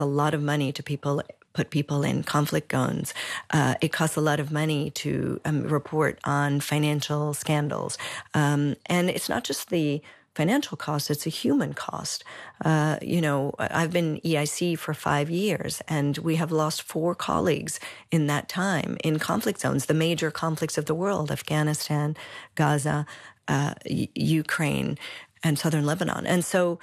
a lot of money to put people in conflict zones. It costs a lot of money to report on financial scandals. And it's not just the financial cost, it's a human cost. I've been EIC for 5 years, and we have lost 4 colleagues in that time in conflict zones, the major conflicts of the world, Afghanistan, Gaza, Ukraine, and southern Lebanon. And so,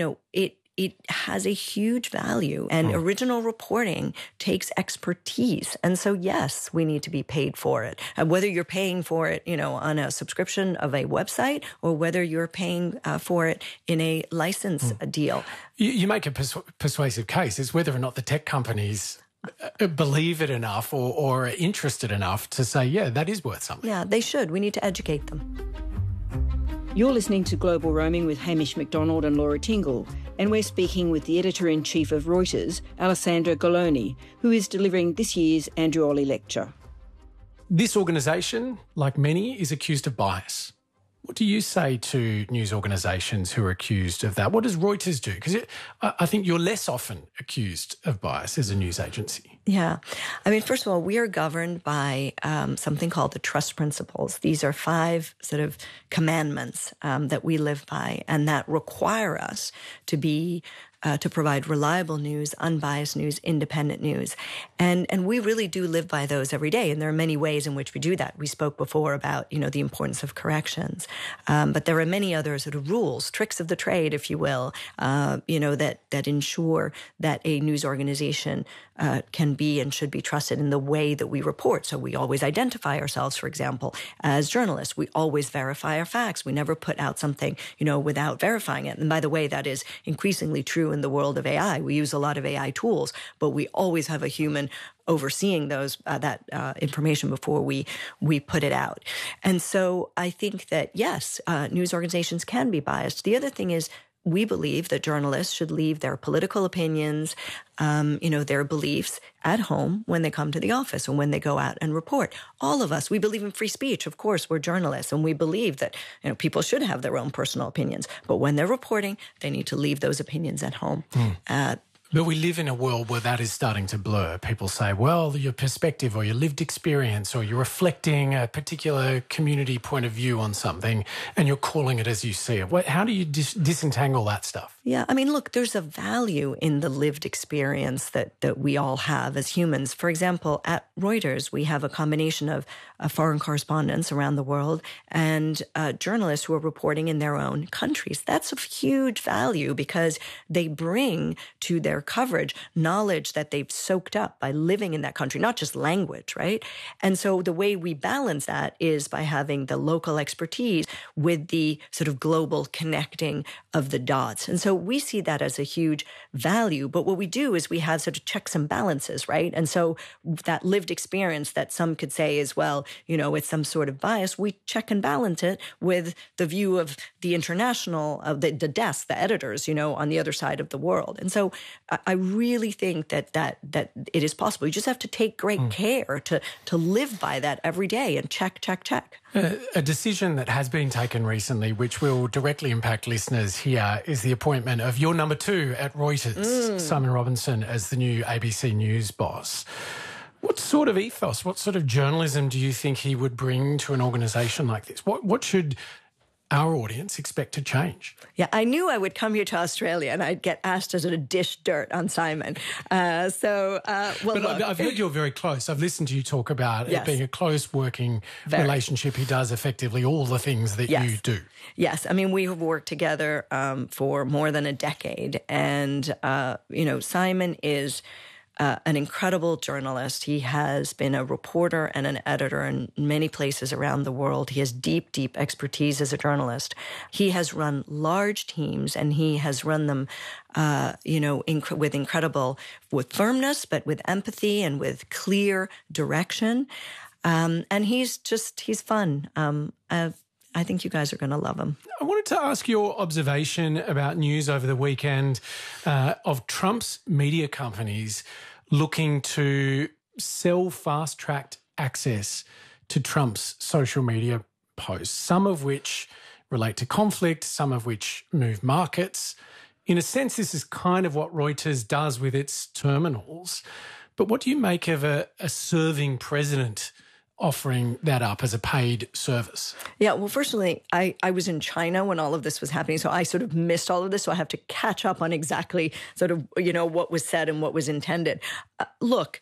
it has a huge value, and original reporting takes expertise. And so, yes, we need to be paid for it. Whether you're paying for it, on a subscription of a website, or whether you're paying for it in a license deal. You make a persuasive case. It's whether or not the tech companies believe it enough or are interested enough to say, yeah, that is worth something. Yeah, they should. We need to educate them. You're listening to Global Roaming with Hamish McDonald and Laura Tingle, and we're speaking with the Editor-in-Chief of Reuters, Alessandra Galloni, who is delivering this year's Andrew Olley Lecture. This organisation, like many, is accused of bias. What do you say to news organisations who are accused of that? What does Reuters do? Because I think you're less often accused of bias as a news agency. Yeah. I mean, first of all, we are governed by something called the trust principles. These are 5 sort of commandments that we live by, and that require us to be to provide reliable news, unbiased news, independent news. And we really do live by those every day. And there are many ways in which we do that. We spoke before about, the importance of corrections. But there are many other sort of rules, tricks of the trade, if you will, that ensure that a news organization can be and should be trusted in the way that we report. So we always identify ourselves, for example, as journalists. We always verify our facts. We never put out something, without verifying it. And by the way, that is increasingly true in the world of AI. We use a lot of AI tools, but we always have a human overseeing those that information before we put it out. And so I think that, yes, news organizations can be biased. The other thing is, we believe that journalists should leave their political opinions, their beliefs at home when they come to the office and when they go out and report. All of us, we believe in free speech. Of course, we're journalists, and we believe that people should have their own personal opinions. But when they're reporting, they need to leave those opinions at home. But we live in a world where that is starting to blur. People say, well, your perspective or your lived experience, or you're reflecting a particular community point of view on something, and you're calling it as you see it. How do you disentangle that stuff? Yeah, I mean, look, there's a value in the lived experience that we all have as humans. For example, at Reuters, we have a combination of foreign correspondents around the world and journalists who are reporting in their own countries. That's of huge value because they bring to their coverage knowledge that they've soaked up by living in that country, not just language, right? And so the way we balance that is by having the local expertise with the sort of global connecting of the dots. And so we see that as a huge value. But what we do is we have sort of checks and balances, right? And so that lived experience that some could say is, well, it's some sort of bias, we check and balance it with the view of the international, of the desk, the editors, on the other side of the world. And so I really think that it is possible. You just have to take great care to live by that every day and check. A decision that has been taken recently, which will directly impact listeners here, is the appointment of your number 2 at Reuters, Simon Robinson, as the new ABC News boss. What sort of ethos, what sort of journalism do you think he would bring to an organisation like this? What should our audience expect to change? Yeah, I knew I would come here to Australia and I'd get asked to sort of dish dirt on Simon. But I've heard you're very close. I've listened to you talk about it being a close working relationship. He does effectively all the things that you do. Yes. I mean, we have worked together for more than a decade. And, Simon is an incredible journalist. He has been a reporter and an editor in many places around the world. He has deep, deep expertise as a journalist. He has run large teams, and he has run them, with firmness, but with empathy and with clear direction. And he's fun. I think you guys are going to love him. I wanted to ask your observation about news over the weekend of Trump's media companies looking to sell fast-tracked access to Trump's social media posts, some of which relate to conflict, some of which move markets. In a sense, this is kind of what Reuters does with its terminals. But what do you make of a serving president offering that up as a paid service? Yeah, well, firstly, I was in China when all of this was happening, so I sort of missed all of this. So I have to catch up on exactly sort of, what was said and what was intended. Look,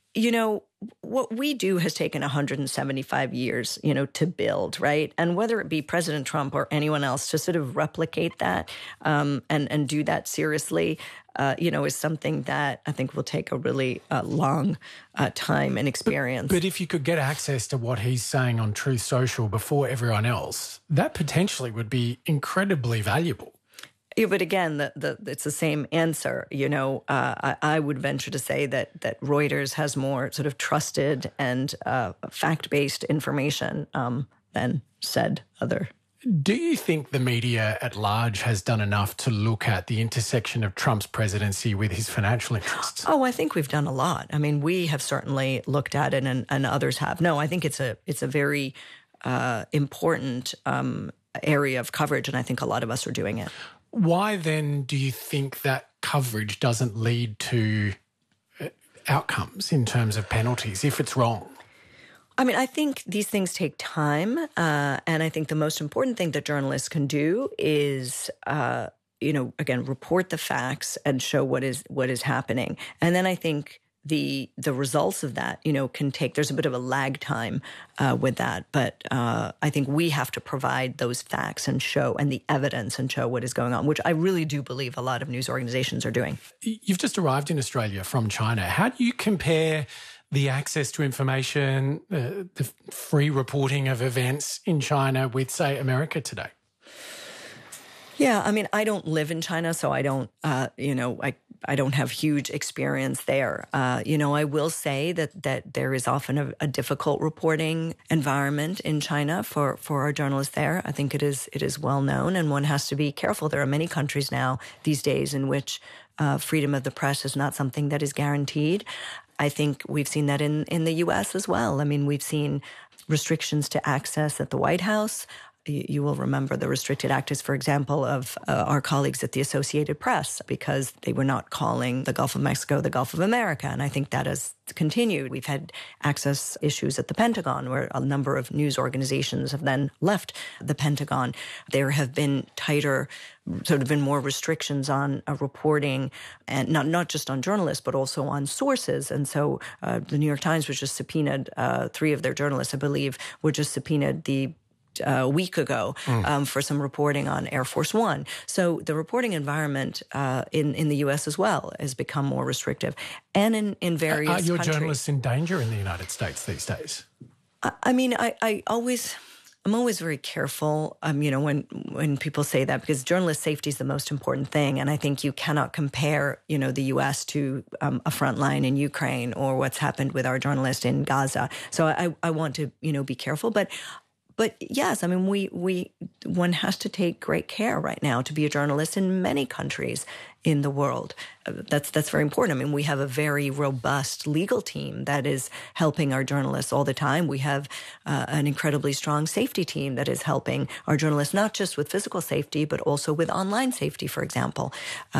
what we do has taken 175 years, to build, right? And whether it be President Trump or anyone else to sort of replicate that and do that seriously, is something that I think will take a really long time and experience. But if you could get access to what he's saying on Truth Social before everyone else, that potentially would be incredibly valuable. Yeah, but again, it's the same answer. I would venture to say that Reuters has more sort of trusted and fact-based information than said other. Do you think the media at large has done enough to look at the intersection of Trump's presidency with his financial interests? Oh, I think we've done a lot. I mean, we have certainly looked at it, and others have. No, I think it's a very important area of coverage, and I think a lot of us are doing it. Why then do you think that coverage doesn't lead to outcomes in terms of penalties if it's wrong? I mean, I think these things take time, and I think the most important thing that journalists can do is, again, report the facts and show what is happening. And then I think the results of that, can take. There's a bit of a lag time with that, but I think we have to provide those facts and the evidence and show what is going on, which I really do believe a lot of news organizations are doing. You've just arrived in Australia from China. How do you compare the access to information, the free reporting of events in China with, say, America today? Yeah, I mean, I don't live in China, so I don't, I don't have huge experience there. I will say that there is often a difficult reporting environment in China for our journalists there. I think it is well known, and one has to be careful. There are many countries now these days in which freedom of the press is not something that is guaranteed. I think we've seen that in the U.S. as well. I mean, we've seen restrictions to access at the White House. You will remember the restricted access, for example, of our colleagues at the Associated Press because they were not calling the Gulf of Mexico the Gulf of America. And I think that has continued. We've had access issues at the Pentagon where a number of news organizations have then left the Pentagon. There have been tighter, sort of been more restrictions on reporting, and not just on journalists, but also on sources. And so the New York Times was just subpoenaed, 3 of their journalists, I believe, were just subpoenaed a week ago for some reporting on Air Force One. So the reporting environment in the U.S. as well has become more restrictive. And in various countries. Are your journalists in danger in the United States these days? I mean, I'm always very careful, when people say that, because journalist safety is the most important thing. And I think you cannot compare, the U.S. to a front line in Ukraine or what's happened with our journalists in Gaza. So I want to, be careful. But yes, I mean, one has to take great care right now to be a journalist in many countries in the world. That's very important. I mean, we have a very robust legal team that is helping our journalists all the time. We have an incredibly strong safety team that is helping our journalists, not just with physical safety, but also with online safety, for example.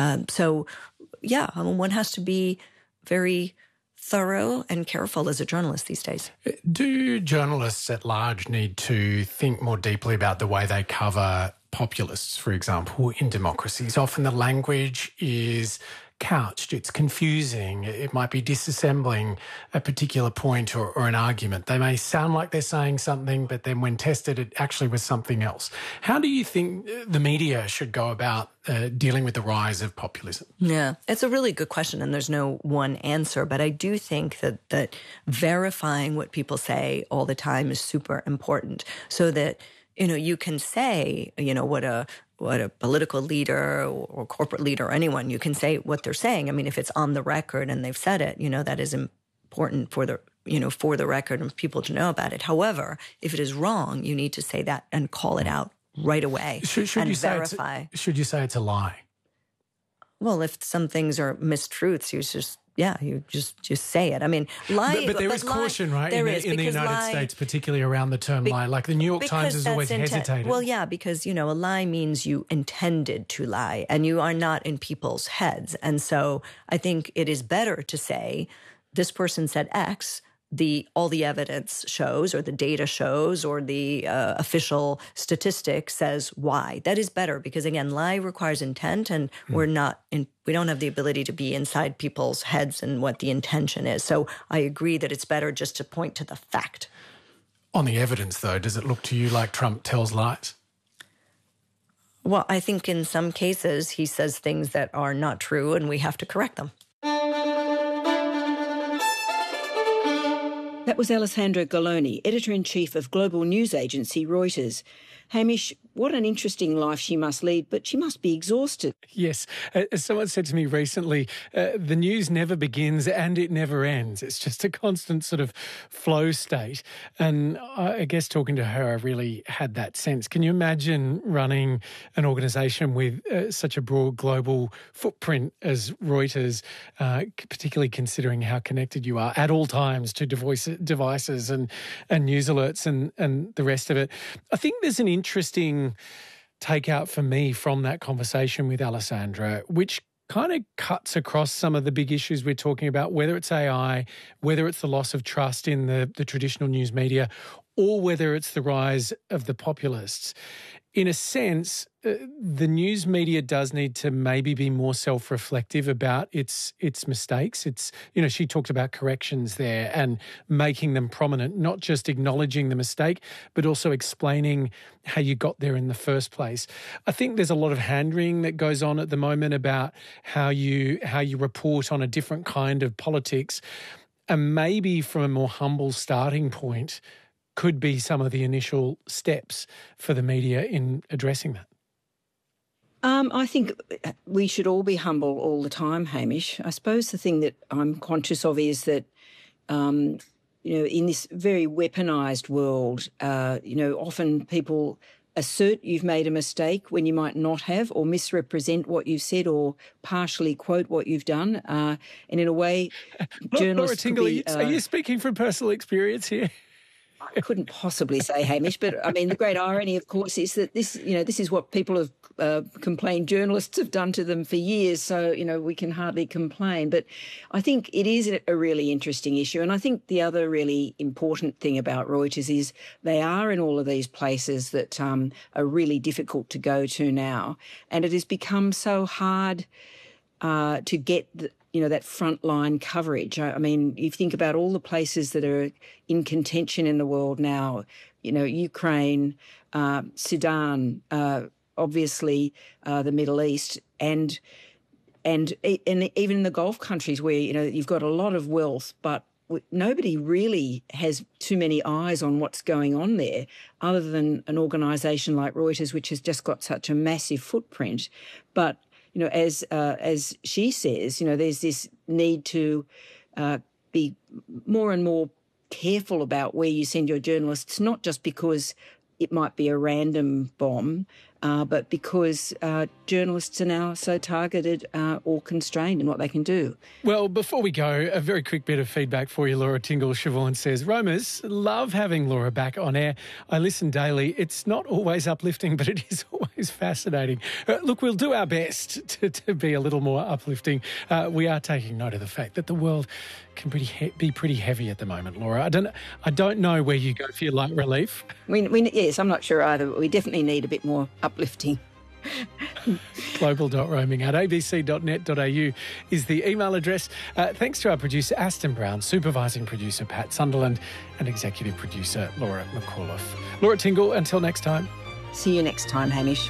So, yeah, I mean, one has to be very thorough and careful as a journalist these days. Do journalists at large need to think more deeply about the way they cover populists, for example, in democracies? Often the language is couched, it's confusing, it might be disassembling a particular point or an argument. They may sound like they're saying something, but then when tested, it actually was something else. How do you think the media should go about dealing with the rise of populism? Yeah, it's a really good question, and there's no one answer, but I do think that verifying what people say all the time is super important so that, you can say, what a political leader or corporate leader or anyone, you can say what they're saying. I mean, if it's on the record and they've said it, that is important for the record and people to know about it. However, if it is wrong, you need to say that and call it out right away and verify. Should you say it's a lie? Well, if some things are mistruths, you just you just say it. I mean, lie. But there is caution, right? There in the United States, particularly around the term lie. Like the New York Times has always hesitated. Well, yeah, because, a lie means you intended to lie and you are not in people's heads. And so I think it is better to say this person said X. All the evidence shows, or the data shows, or the official statistic says Y. That is better because, again, lie requires intent, and we don't have the ability to be inside people's heads and what the intention is. So I agree that it's better just to point to the fact. On the evidence, though, does it look to you like Trump tells lies? Well, I think in some cases he says things that are not true, and we have to correct them. That was Alessandra Galloni, editor-in-chief of global news agency Reuters. Hamish, what an interesting life she must lead, but she must be exhausted. Yes. As someone said to me recently, the news never begins and it never ends. It's just a constant sort of flow state. And I guess talking to her, I really had that sense. Can you imagine running an organisation with such a broad global footprint as Reuters, particularly considering how connected you are at all times to devices and news alerts and the rest of it? I think there's an interesting takeout for me from that conversation with Alessandra, which kind of cuts across some of the big issues we're talking about, whether it's AI, whether it's the loss of trust in the traditional news media, or whether it's the rise of the populists. In a sense, the news media does need to maybe be more self-reflective about its mistakes. She talked about corrections there and making them prominent, not just acknowledging the mistake, but also explaining how you got there in the first place. I think there's a lot of hand-wringing that goes on at the moment about how you report on a different kind of politics, and maybe from a more humble starting point could be some of the initial steps for the media in addressing that. I think we should all be humble all the time, Hamish. I suppose the thing that I'm conscious of is that, in this very weaponised world, often people assert you've made a mistake when you might not have, or misrepresent what you've said, or partially quote what you've done. And in a way, journalists Laura Tingle, are you speaking from personal experience here? I couldn't possibly say, Hamish, but I mean, the great irony, of course, is that this is what people have complained journalists have done to them for years. So, we can hardly complain. But I think it is a really interesting issue. And I think the other really important thing about Reuters is they are in all of these places that are really difficult to go to now. And it has become so hard to get that frontline coverage. I mean, you think about all the places that are in contention in the world now, Ukraine, Sudan, obviously the Middle East, and even in the Gulf countries where, you've got a lot of wealth, but nobody really has too many eyes on what's going on there other than an organisation like Reuters, which has just got such a massive footprint. But as she says, there's this need to be more and more careful about where you send your journalists, not just because it might be a random bomb, but because journalists are now so targeted or constrained in what they can do. Well, before we go, a very quick bit of feedback for you. Laura Tingle Siobhan says, Romers, love having Laura back on air. I listen daily. It's not always uplifting, but it is always fascinating. Look, we'll do our best to be a little more uplifting. We are taking note of the fact that the world can be pretty heavy at the moment, Laura. I don't know where you go for your light relief. Yes, I'm not sure either, but we definitely need a bit more uplifting. global.roaming@abc.net.au is the email address. Thanks to our producer, Aston Brown, supervising producer, Pat Sunderland, and executive producer, Laura McAuliffe. Laura Tingle, until next time. See you next time, Hamish.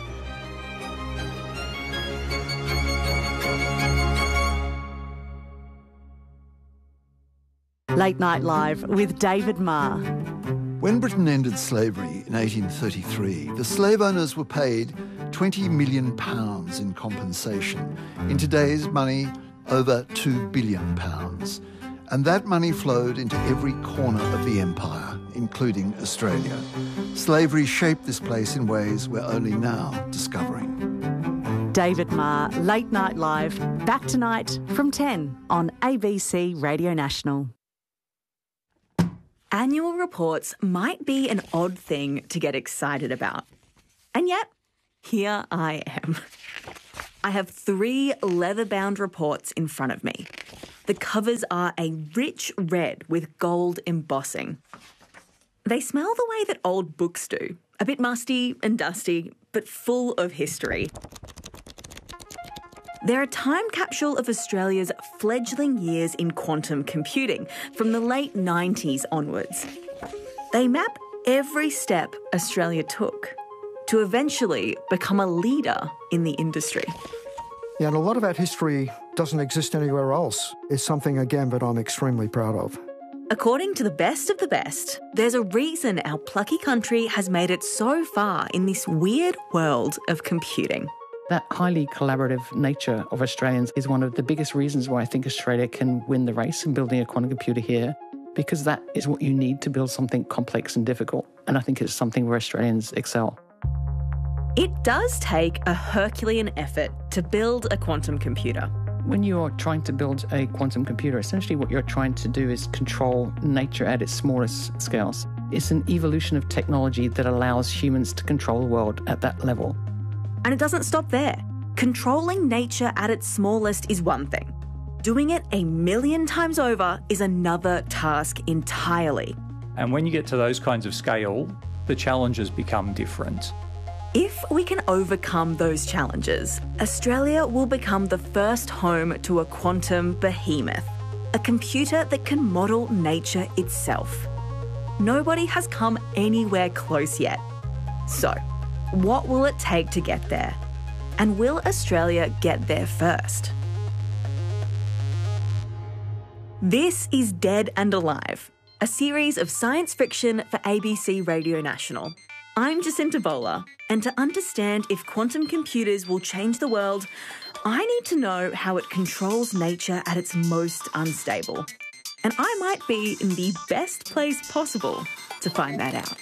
Late Night Live with David Marr. When Britain ended slavery in 1833, the slave owners were paid £20 million in compensation. In today's money, over £2 billion. And that money flowed into every corner of the empire, including Australia. Slavery shaped this place in ways we're only now discovering. David Marr, Late Night Live, back tonight from 10 on ABC Radio National. Annual reports might be an odd thing to get excited about. And yet, here I am. I have 3 leather-bound reports in front of me. The covers are a rich red with gold embossing. They smell the way that old books do, a bit musty and dusty, but full of history. They're a time capsule of Australia's fledgling years in quantum computing from the late 90s onwards. They map every step Australia took to eventually become a leader in the industry. Yeah, and a lot of that history doesn't exist anywhere else. It's something, again, that I'm extremely proud of. According to the best of the best, there's a reason our plucky country has made it so far in this weird world of computing. That highly collaborative nature of Australians is one of the biggest reasons why I think Australia can win the race in building a quantum computer here, because that is what you need to build something complex and difficult. And I think it's something where Australians excel. It does take a Herculean effort to build a quantum computer. When you're trying to build a quantum computer, essentially what you're trying to do is control nature at its smallest scales. It's an evolution of technology that allows humans to control the world at that level. And it doesn't stop there. Controlling nature at its smallest is one thing. Doing it 1,000,000 times over is another task entirely. And when you get to those kinds of scale, the challenges become different. If we can overcome those challenges, Australia will become the first home to a quantum behemoth, a computer that can model nature itself. Nobody has come anywhere close yet. So, what will it take to get there? And will Australia get there first? This is Dead and Alive, a series of science fiction for ABC Radio National. I'm Jacinta Bowler, and to understand if quantum computers will change the world, I need to know how it controls nature at its most unstable. And I might be in the best place possible to find that out.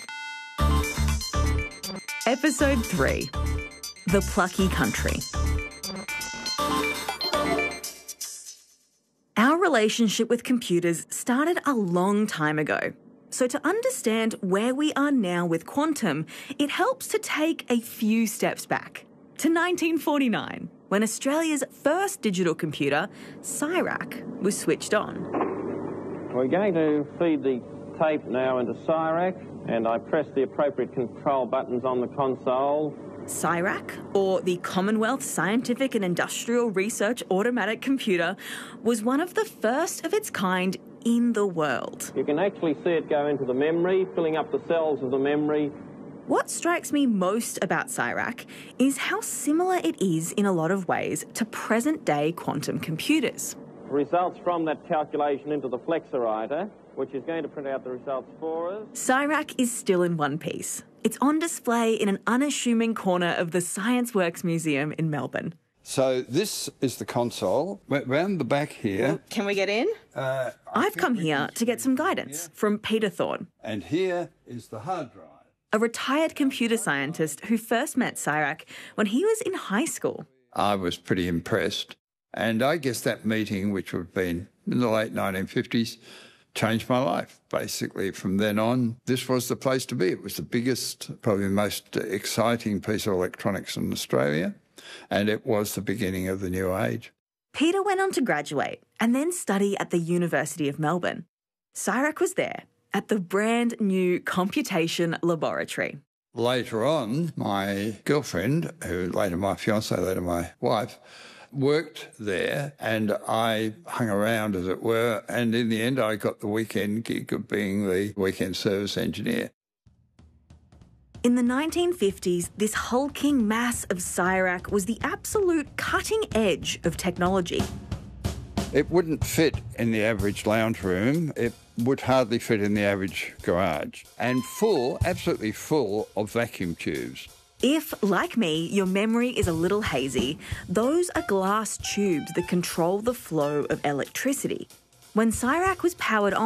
Episode 3, The Plucky Country. Our relationship with computers started a long time ago. So to understand where we are now with quantum, it helps to take a few steps back to 1949, when Australia's first digital computer, CIRAC, was switched on. We're going to feed the tape now into CIRAC, and I press the appropriate control buttons on the console. CIRAC, or the Commonwealth Scientific and Industrial Research Automatic Computer, was one of the first of its kind in the world. You can actually see it go into the memory, filling up the cells of the memory. What strikes me most about CIRAC is how similar it is in a lot of ways to present-day quantum computers. Results from that calculation into the flexowriter, which is going to print out the results for us. CIRAC is still in one piece. It's on display in an unassuming corner of the ScienceWorks Museum in Melbourne. So this is the console. Round the back here. Can we get in? I've come here to get some guidance from Peter Thorne. And here is the hard drive. A retired computer scientist who first met CIRAC when he was in high school. I was pretty impressed. And I guess that meeting, which would have been in the late 1950s, changed my life. Basically, from then on, this was the place to be. It was the biggest, probably the most exciting piece of electronics in Australia, and it was the beginning of the new age. Peter went on to graduate and then study at the University of Melbourne. CIRAC was there at the brand new Computation Laboratory. Later on, my girlfriend, who later my fiancée, later my wife, worked there, and I hung around, as it were, and in the end I got the weekend gig of being the weekend service engineer. In the 1950s, this hulking mass of CIRAC was the absolute cutting edge of technology. It wouldn't fit in the average lounge room. It would hardly fit in the average garage. And full, absolutely full of vacuum tubes. If, like me, your memory is a little hazy, those are glass tubes that control the flow of electricity. When CIRAC was powered on,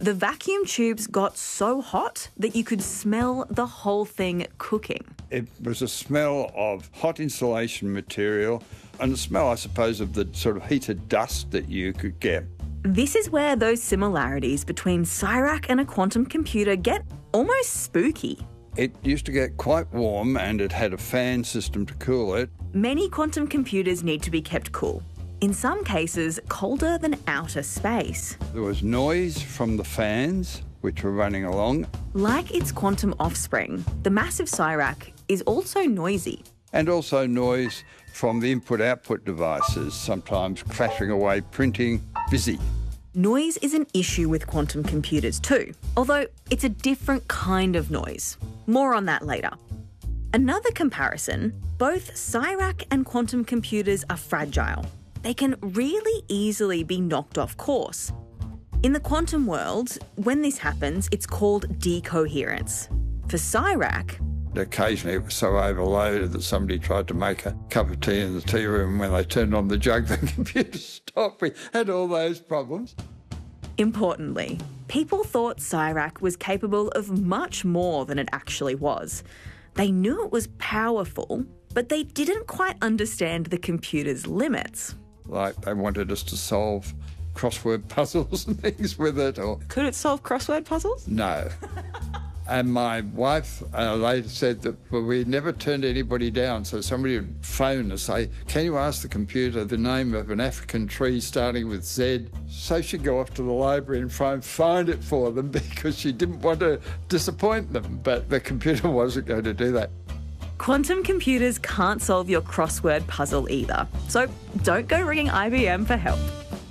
The vacuum tubes got so hot that you could smell the whole thing cooking. It was a smell of hot insulation material and the smell, I suppose, of the sort of heated dust that you could get. This is where those similarities between CSIROC and a quantum computer get almost spooky. It used to get quite warm and it had a fan system to cool it. Many quantum computers need to be kept cool. In some cases, colder than outer space. There was noise from the fans, which were running along. Like its quantum offspring, the massive CSIROC is also noisy. And also noise from the input-output devices, sometimes clashing away, printing, busy. Noise is an issue with quantum computers too, although it's a different kind of noise. More on that later. Another comparison, both CSIROC and quantum computers are fragile. They can really easily be knocked off course. In the quantum world, when this happens, it's called decoherence. For CSIROC, occasionally it was so overloaded that somebody tried to make a cup of tea in the tea room. When they turned on the jug, the computer stopped. We had all those problems. Importantly, people thought CSIROC was capable of much more than it actually was. They knew it was powerful, but they didn't quite understand the computer's limits. Like they wanted us to solve crossword puzzles and things with it. Or could it solve crossword puzzles? No. And my wife later said that we never turned anybody down, so somebody would phone and say, can you ask the computer the name of an African tree starting with Z? So she'd go off to the library and try and find it for them because she didn't want to disappoint them, but the computer wasn't going to do that. Quantum computers can't solve your crossword puzzle either, so don't go ringing IBM for help.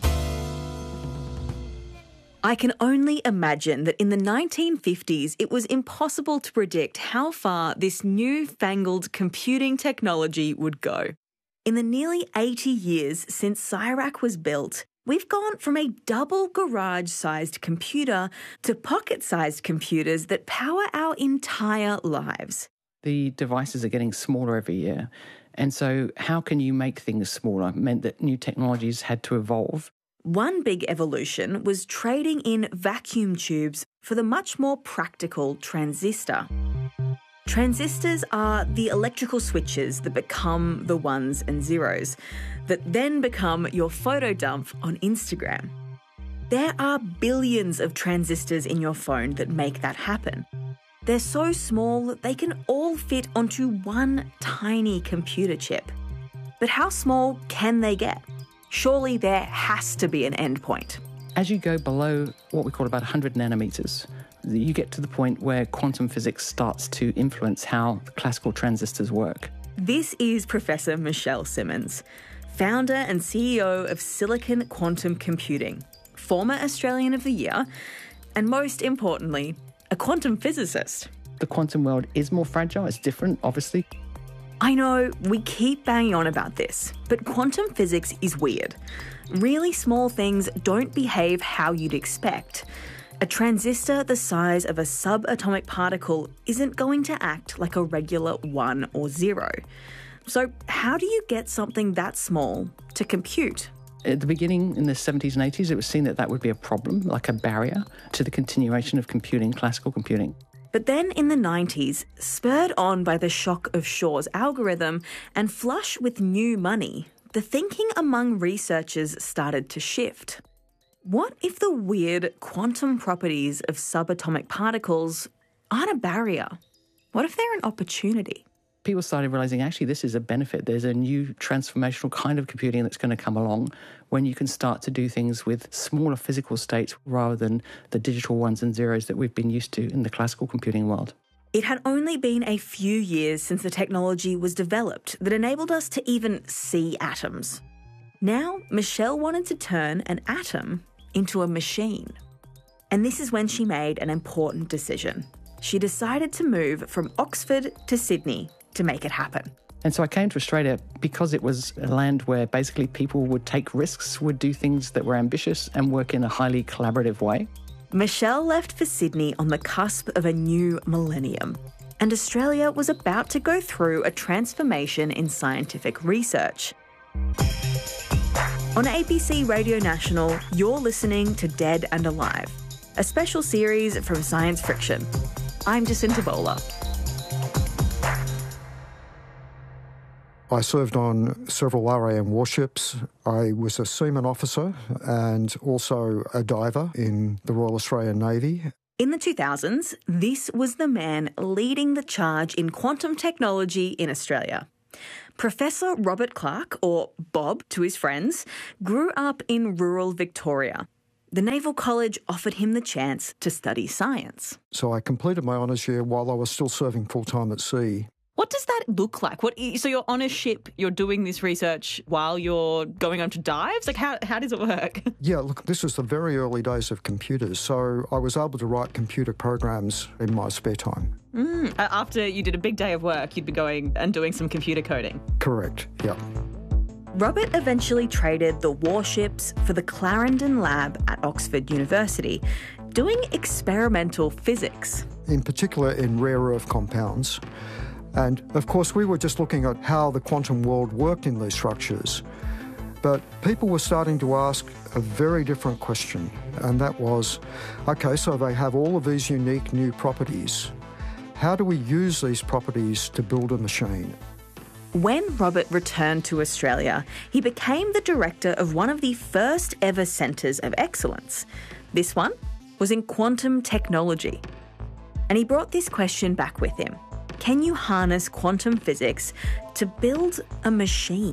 I can only imagine that in the 1950s, it was impossible to predict how far this newfangled computing technology would go. In the nearly 80 years since CSIROC was built, we've gone from a double garage-sized computer to pocket-sized computers that power our entire lives. The devices are getting smaller every year. And so how can you make things smaller? It meant that new technologies had to evolve. One big evolution was trading in vacuum tubes for the much more practical transistor. Transistors are the electrical switches that become the ones and zeros, that then become your photo dump on Instagram. There are billions of transistors in your phone that make that happen. They're so small that they can all fit onto one tiny computer chip. But how small can they get? Surely there has to be an endpoint. As you go below what we call about 100 nanometers, you get to the point where quantum physics starts to influence how classical transistors work. This is Professor Michelle Simmons, founder and CEO of Silicon Quantum Computing, former Australian of the Year, and most importantly, a quantum physicist. The quantum world is more fragile. It's different, obviously. I know we keep banging on about this, but quantum physics is weird. Really small things don't behave how you'd expect. A transistor the size of a subatomic particle isn't going to act like a regular 1 or 0. So how do you get something that small to compute? At the beginning, in the 70s and 80s, it was seen that that would be a problem, like a barrier to the continuation of computing, classical computing. But then in the 90s, spurred on by the shock of Shor's algorithm and flush with new money, the thinking among researchers started to shift. What if the weird quantum properties of subatomic particles aren't a barrier? What if they're an opportunity? People started realising, actually, this is a benefit. There's a new transformational kind of computing that's going to come along when you can start to do things with smaller physical states rather than the digital ones and zeros that we've been used to in the classical computing world. It had only been a few years since the technology was developed that enabled us to even see atoms. Now, Michelle wanted to turn an atom into a machine. And this is when she made an important decision. She decided to move from Oxford to Sydney to make it happen. And so I came to Australia because it was a land where basically people would take risks, would do things that were ambitious and work in a highly collaborative way. Michelle left for Sydney on the cusp of a new millennium, and Australia was about to go through a transformation in scientific research. On ABC Radio National, you're listening to Dead and Alive, a special series from Science Friction. I'm Jacinta Bowler. I served on several RAM warships. I was a seaman officer and also a diver in the Royal Australian Navy. In the 2000s, this was the man leading the charge in quantum technology in Australia. Professor Robert Clark, or Bob to his friends, grew up in rural Victoria. The Naval College offered him the chance to study science. So I completed my honours year while I was still serving full-time at sea. What does that look like? So you're on a ship, you're doing this research while you're going on to dives? Like, how does it work? Yeah, look, this was the very early days of computers, so I was able to write computer programs in my spare time. After you did a big day of work, you'd be going and doing some computer coding? Correct, yeah. Robert eventually traded the warships for the Clarendon Lab at Oxford University, doing experimental physics. In particular in rare earth compounds. And, of course, we were just looking at how the quantum world worked in these structures. But people were starting to ask a very different question, and that was, OK, so they have all of these unique new properties. How do we use these properties to build a machine? When Robert returned to Australia, he became the director of one of the first ever centres of excellence. This one was in quantum technology. And he brought this question back with him. Can you harness quantum physics to build a machine?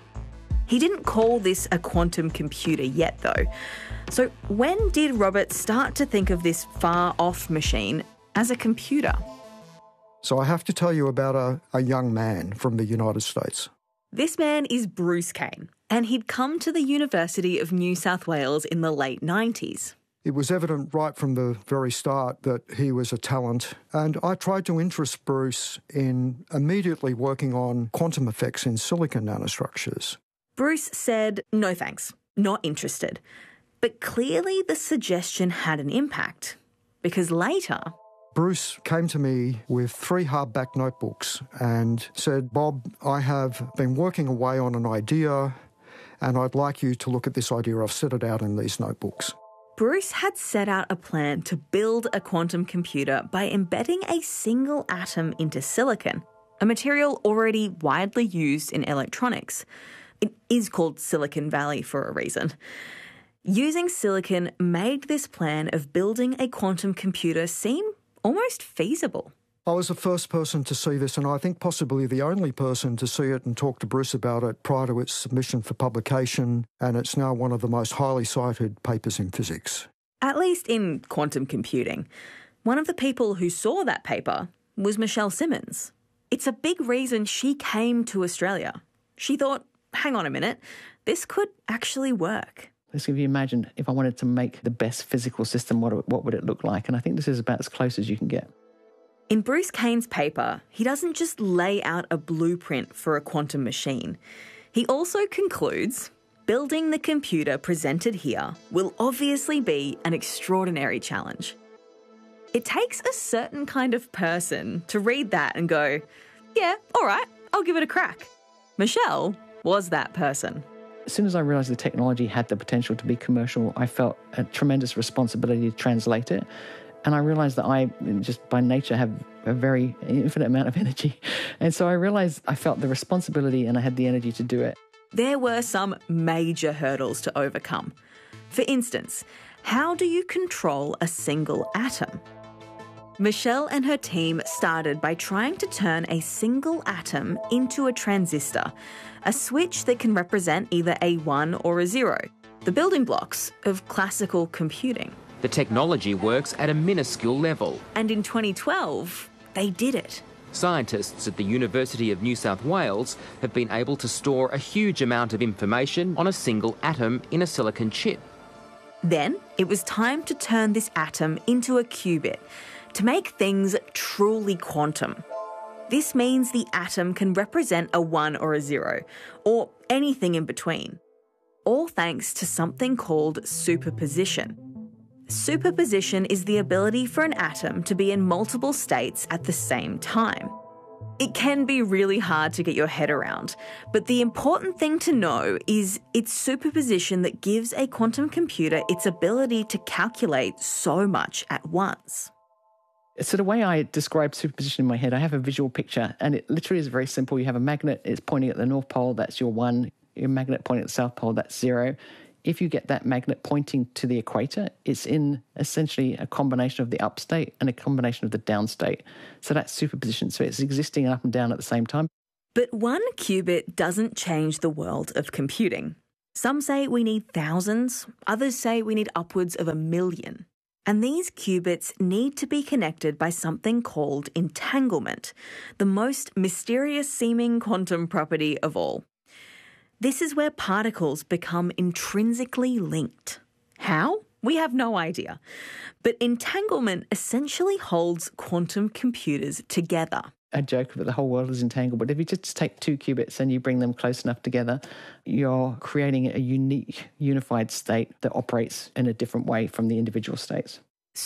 He didn't call this a quantum computer yet, though. So when did Robert start to think of this far-off machine as a computer? So I have to tell you about a young man from the United States. This man is Bruce Kane, and he'd come to the University of New South Wales in the late 90s. It was evident right from the very start that he was a talent, and I tried to interest Bruce in immediately working on quantum effects in silicon nanostructures. Bruce said, no thanks, not interested. But clearly the suggestion had an impact, because later... Bruce came to me with 3 hardback notebooks and said, Bob, I have been working away on an idea, and I'd like you to look at this idea. I've set it out in these notebooks. Bruce had set out a plan to build a quantum computer by embedding a single atom into silicon, a material already widely used in electronics. It is called Silicon Valley for a reason. Using silicon made this plan of building a quantum computer seem almost feasible. I was the first person to see this, and I think possibly the only person to see it and talk to Bruce about it prior to its submission for publication, and it's now one of the most highly cited papers in physics. At least in quantum computing. One of the people who saw that paper was Michelle Simmons. It's a big reason she came to Australia. She thought, hang on a minute, this could actually work. Let's give you imagine if I wanted to make the best physical system, what would it look like? And I think this is about as close as you can get. In Bruce Kane's paper, he doesn't just lay out a blueprint for a quantum machine. He also concludes, building the computer presented here will obviously be an extraordinary challenge. It takes a certain kind of person to read that and go, yeah, all right, I'll give it a crack. Michelle was that person. As soon as I realised the technology had the potential to be commercial, I felt a tremendous responsibility to translate it. And I realised that I, just by nature, have a very infinite amount of energy. And so I realised I felt the responsibility and I had the energy to do it. There were some major hurdles to overcome. For instance, how do you control a single atom? Michelle and her team started by trying to turn a single atom into a transistor, a switch that can represent either a 1 or a 0, the building blocks of classical computing. The technology works at a minuscule level. And in 2012, they did it. Scientists at the University of New South Wales have been able to store a huge amount of information on a single atom in a silicon chip. Then it was time to turn this atom into a qubit, to make things truly quantum. This means the atom can represent a 1 or a 0, or anything in between, all thanks to something called superposition. Superposition is the ability for an atom to be in multiple states at the same time. It can be really hard to get your head around, but the important thing to know is it's superposition that gives a quantum computer its ability to calculate so much at once. So the way I describe superposition in my head, I have a visual picture, and it literally is very simple. You have a magnet, it's pointing at the North Pole, that's your 1. Your magnet pointing at the South Pole, that's 0. If you get that magnet pointing to the equator, it's in essentially a combination of the up state and a combination of the down state. So that's superposition. So it's existing up and down at the same time. But 1 qubit doesn't change the world of computing. Some say we need thousands, others say we need upwards of 1 million. And these qubits need to be connected by something called entanglement, the most mysterious-seeming quantum property of all. This is where particles become intrinsically linked. How? We have no idea. But entanglement essentially holds quantum computers together. I joke that the whole world is entangled, but if you just take 2 qubits and you bring them close enough together, you're creating a unique, unified state that operates in a different way from the individual states.